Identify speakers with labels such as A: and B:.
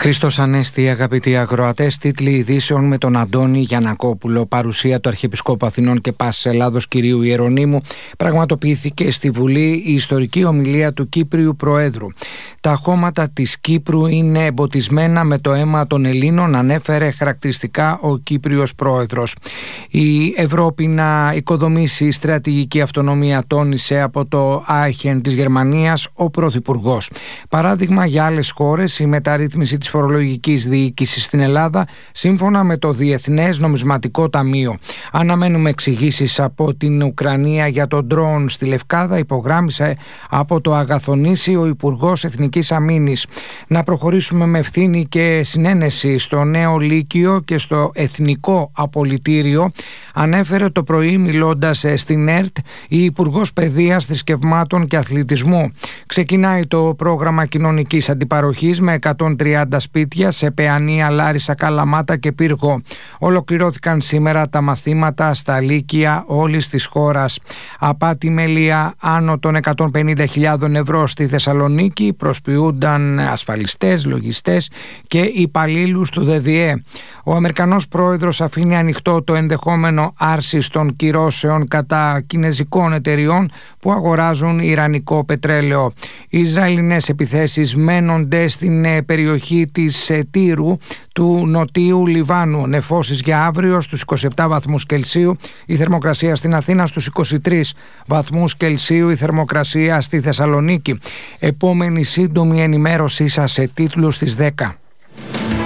A: Χριστός Ανέστη, αγαπητοί ακροατές, τίτλοι ειδήσεων με τον Αντώνη Γιαννακόπουλο. Παρουσία του Αρχιεπισκόπου Αθηνών και Πάσης Ελλάδος κυρίου Ιερονύμου. Πραγματοποιήθηκε στη Βουλή η ιστορική ομιλία του Κύπριου Προέδρου. Τα χώματα της Κύπρου είναι εμποτισμένα με το αίμα των Ελλήνων, ανέφερε χαρακτηριστικά ο Κύπριος Πρόεδρος. Η Ευρώπη να οικοδομήσει στρατηγική αυτονομία, τόνισε από το Άιχεν της Γερμανίας ο Πρωθυπουργός. Παράδειγμα για άλλες χώρες, η μεταρρύθμιση της φορολογικής διοίκησης στην Ελλάδα, σύμφωνα με το Διεθνές Νομισματικό Ταμείο. Αναμένουμε εξηγήσεις από την Ουκρανία για τον ντρόουν στη Λευκάδα, υπογράμμισε από το Αγαθονήσι ο Υπουργός Εθνικής Αμήνης. Να προχωρήσουμε με ευθύνη και συνένεση στο νέο Λύκειο και στο Εθνικό Απολυτήριο, ανέφερε το πρωί μιλώντας στην ΕΡΤ η Υπουργός Παιδείας, Θρησκευμάτων και Αθλητισμού. Ξεκινάει το πρόγραμμα κοινωνικής αντιπαροχής με 130 σπίτια σε Παιανία, Λάρισα, Καλαμάτα και Πύργο. Ολοκληρώθηκαν σήμερα τα μαθήματα στα λύκεια όλης της χώρας. Απάτη μελία άνω των 150.000 ευρώ στη Θεσσαλονίκη, προσποιούνταν ασφαλιστές, λογιστές και υπαλλήλους του ΔΔΕ. Ο Αμερικανός πρόεδρος αφήνει ανοιχτό το ενδεχόμενο άρσης των κυρώσεων κατά κινεζικών εταιριών που αγοράζουν ιρανικό πετρέλαιο. Οι Ισραηλινές επιθέσεις μένονται στην περιοχή της Τύρου του νοτίου Λιβάνου. Νεφώσεις για αύριο στους 27 βαθμούς Κελσίου, η θερμοκρασία στην Αθήνα στους 23 βαθμούς Κελσίου, η θερμοκρασία στη Θεσσαλονίκη. Επόμενη σύντομη ενημέρωσή σας σε τίτλους στις 10.